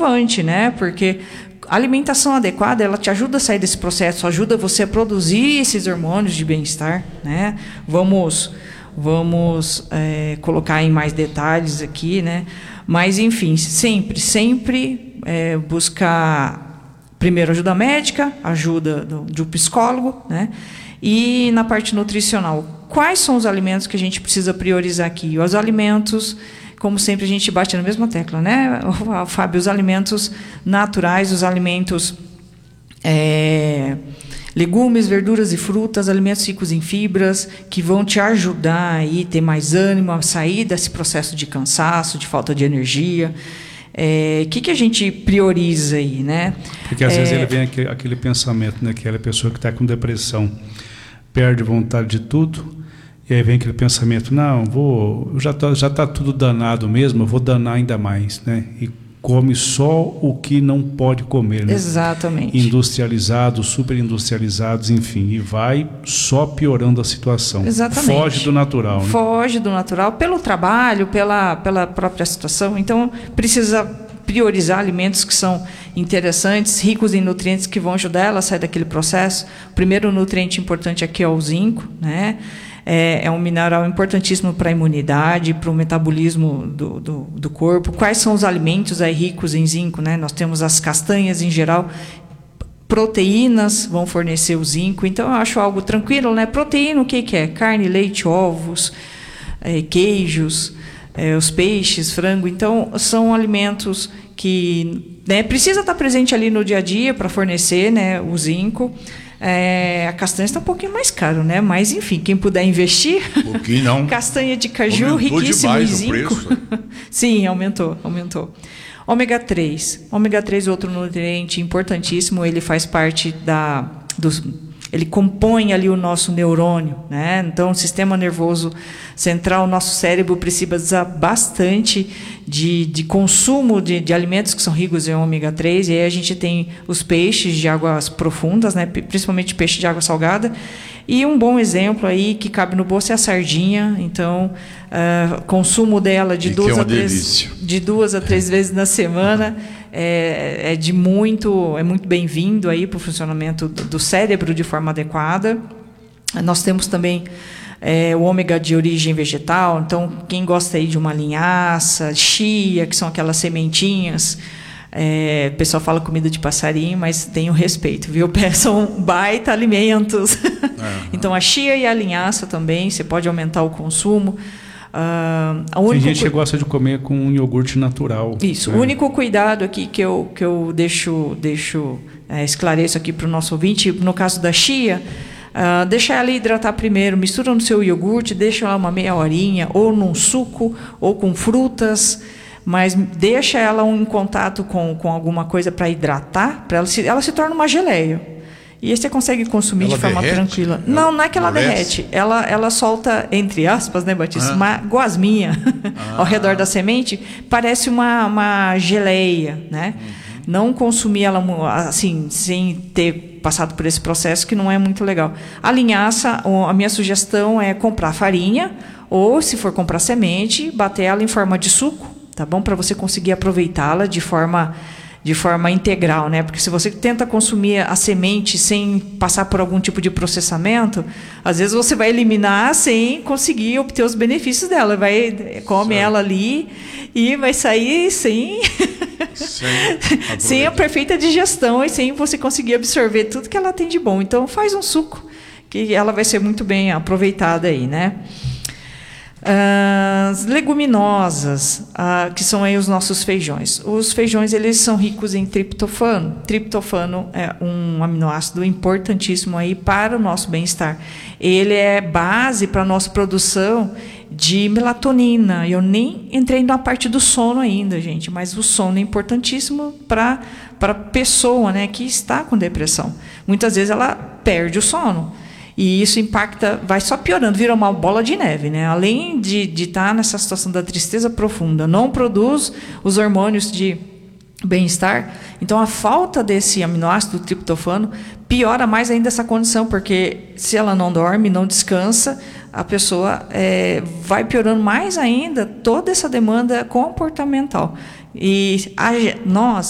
coadjuvante, né? Porque a alimentação adequada, ela te ajuda a sair desse processo, ajuda você a produzir esses hormônios de bem-estar, né? Vamos colocar em mais detalhes aqui, né? Mas, enfim, sempre buscar primeiro ajuda médica, ajuda de um psicólogo, né? E na parte nutricional, quais são os alimentos que a gente precisa priorizar aqui? Os alimentos, como sempre a gente bate na mesma tecla, né, Fábio? Os alimentos naturais, os alimentos legumes, verduras e frutas, alimentos ricos em fibras, que vão te ajudar aí ter mais ânimo, a sair desse processo de cansaço, de falta de energia. Que a gente prioriza aí, né? Porque às vezes ele vem aquele pensamento, né, que aquela pessoa que está com depressão perde vontade de tudo, e aí vem aquele pensamento, não, já tá tudo danado mesmo, eu vou danar ainda mais, né? E come só o que não pode comer, né? Exatamente. Industrializados, super industrializados, enfim, e vai só piorando a situação. Exatamente. Foge do natural, né? Foge do natural, pelo trabalho, pela própria situação. Então, precisa priorizar alimentos que são interessantes, ricos em nutrientes, que vão ajudar ela a sair daquele processo. O primeiro nutriente importante aqui é o zinco, né? É um mineral importantíssimo para a imunidade, para o metabolismo do corpo. Quais são os alimentos aí ricos em zinco, né? Nós temos as castanhas em geral, proteínas vão fornecer o zinco, então eu acho algo tranquilo, né? Proteína, o que é? Carne, leite, ovos, queijos, os peixes, frango. Então, são alimentos que, né, precisa estar presente ali no dia a dia para fornecer, né, o zinco. A castanha está um pouquinho mais caro, né? Mas, enfim, quem puder investir... Um pouquinho não. Castanha de caju, riquíssimo em zinco. Sim, aumentou. Ômega 3. Ômega 3 é outro nutriente importantíssimo. Ele faz parte ele compõe ali o nosso neurônio, né? Então, o sistema nervoso central, o nosso cérebro precisa bastante de consumo de alimentos que são ricos em ômega 3, e aí a gente tem os peixes de águas profundas, né? Principalmente peixe de água salgada, e um bom exemplo aí que cabe no bolso é a sardinha. Então, consumo dela de 2 a 3 vezes na semana é muito bem-vindo aí para o funcionamento do cérebro de forma adequada. Nós temos também o ômega de origem vegetal. Então, quem gosta aí de uma linhaça, chia, que são aquelas sementinhas, o pessoal fala comida de passarinho, mas tenho respeito, viu? São baita alimentos. Então, a chia e a linhaça também, você pode aumentar o consumo. Tem gente que gosta de comer com um iogurte natural. Isso. O único cuidado aqui que eu esclareço aqui para o nosso ouvinte, no caso da chia, deixa ela hidratar primeiro, mistura no seu iogurte, deixa ela uma meia horinha, ou num suco, ou com frutas, mas deixa ela em contato com alguma coisa para hidratar, para ela se torna uma geleia. E aí você consegue consumir de forma tranquila. Não é que ela derrete. Ela solta, entre aspas, né, Batista, uma gosminha ao redor da semente. Parece uma geleia, né? Não consumir ela assim, sem ter passado por esse processo, que não é muito legal. A linhaça, a minha sugestão é comprar farinha, ou, se for comprar semente, bater ela em forma de suco, tá bom? Para você conseguir aproveitá-la de forma integral, né? Porque se você tenta consumir a semente sem passar por algum tipo de processamento, às vezes você vai eliminar sem conseguir obter os benefícios dela. Come ela ali e vai sair sem a perfeita digestão e sem você conseguir absorver tudo que ela tem de bom. Então, faz um suco, que ela vai ser muito bem aproveitada aí, né? As leguminosas, que são aí os nossos feijões. Os feijões, eles são ricos em triptofano. Triptofano é um aminoácido importantíssimo aí para o nosso bem-estar. Ele é base para a nossa produção de melatonina. Eu nem entrei na parte do sono ainda, gente, mas o sono é importantíssimo para a pessoa, né, que está com depressão. Muitas vezes ela perde o sono. E isso impacta, vai só piorando, vira uma bola de neve, né? Além de estar nessa situação da tristeza profunda, não produz os hormônios de bem-estar. Então, a falta desse aminoácido triptofano piora mais ainda essa condição, porque se ela não dorme, não descansa, a pessoa vai piorando mais ainda toda essa demanda comportamental. E nós,